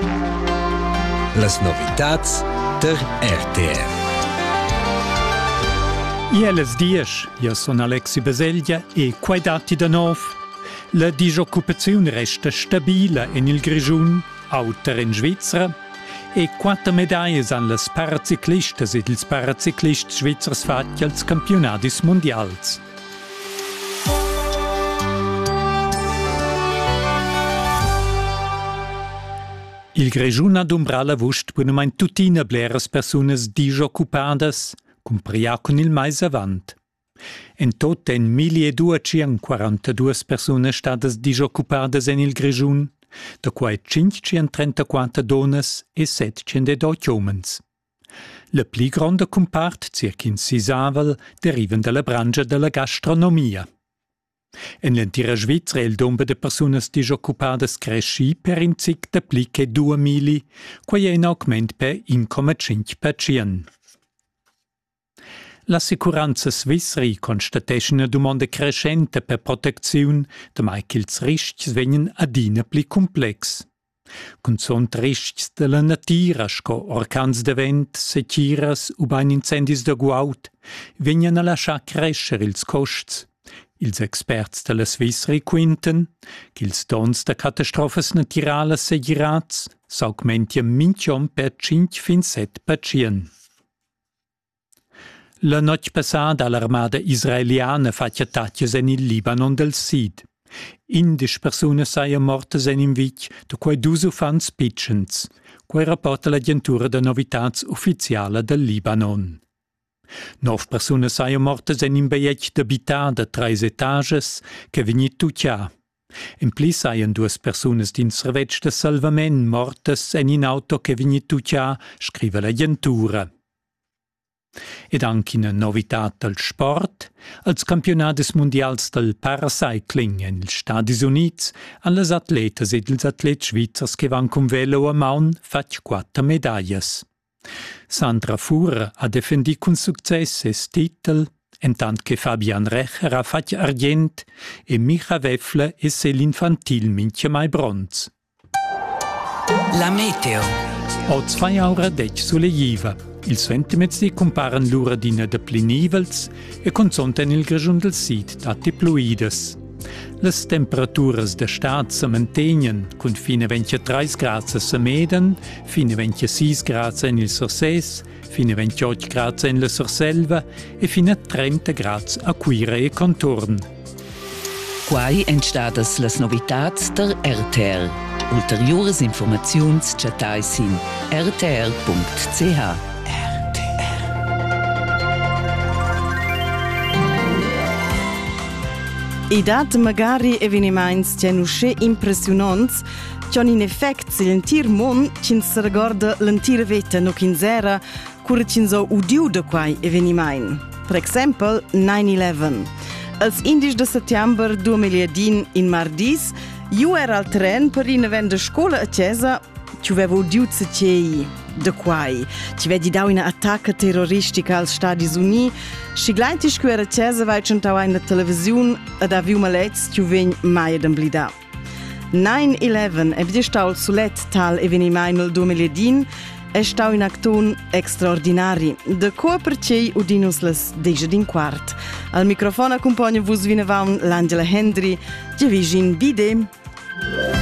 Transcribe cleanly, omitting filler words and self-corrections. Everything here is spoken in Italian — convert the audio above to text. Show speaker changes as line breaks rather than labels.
Las novitats der RTR.
Ieles dies, io son Alexi Baseglia e quai dati da nov. La disoccupazione resta stabila in il Grischun, auter in Svizzera, e 4 medaglie an las paraciclistas ed ils paraciclists svizzers fatti als campionatis mondials. Il Grischun ha d'umbrar la vust bunamein tutina bleras personas disoccupadas, cumpria con il mais avant. En tot en 1242 personas stadas disoccupadas en il Grischun, da quai 534 donas e 708 homens. La pli gronda compart, circa in sisavel, derivan dalla brangia della gastronomia. En l'entira Svizra il dombe de personas disoccupadas cresci per in cic da pli che 2000, quai è in augment per 1,5%. L'assicuranza svissri constatesce una domanda crescente per protezione, da mai che ils rischi vengono adina pli complex. Con son rischi della natura, sco orcans de vent, sechiras o bain incendis de guaut, vengono a lasciar crescere ils costs. Ils experts della Svissri quinten che ils dons de catastrofes naturales segirats s'augmentian minchon per 5-7%. La notte passata l'armada israeliana fatja attacchi en il Libanon del Sid. 11 personas saien mortes en invich, da quai 2 ufans pitchens, quai rapporta l'agentura de novitats ufficiala del Libanon. 9 personas saien mortes en in beiec d'habitar de 3 etages, che vegnit tuccia. En pli saien 2 personas din servetg de salvament mortes en in auto che vegnit tuccia, scrive l'agentura. Ed anche una novità del sport, als campionatis mondials del paracycling en els Stadis Units an las atletas ed els atlets svizzers che van con velo a maun fatg 4 medaglias. Sandra Fuhrer ha defendi con success es titel, en tant che Fabian Recher ha fatg argent e Micha Weffler e l'infantil mincha mai bronz.
La meteo.
O 2 aura dec sulle jiva. Ils ventimezzi comparan l'ura d'ina de plinivels e consonten il Grischun del Sid dati pluides. Las temperaturas de stat se mantegnan con fine 23 grads a Meden, fine 26 grads en il Surses, fine 28 grads en la Surselva e fine 30 grads a Quira e Contorn.
Quai entstadas las novitats der RTR. Ulteriores informaziuns chatais in rtr.ch.
I dat magari eveniments genusce impressionants, c'han in effect se l'entir mon cin se regarda l'entira veta no quinzera, cura cin so udiu da quai eveniment. Per exempel, 9/11. Als 11 de settembre 2010 in Mardis, io era al tren per in venda scola a Cesa, ci avevo udiu cei da quai. Ci vedi dau una attacca terroristica als Stadis Uni, și gleitisch cu era Cesa vai centau in la televisiun ad aviu malets ci vegn mai ad amblida. 9/11 e stau al sulet tal eveniment nel 2010 e stau in acton extraordinari. De coa per cei udinus las 10:15. Al microfon accompagna vus vinevaun l'Angela Hendry, Gevigin Bide.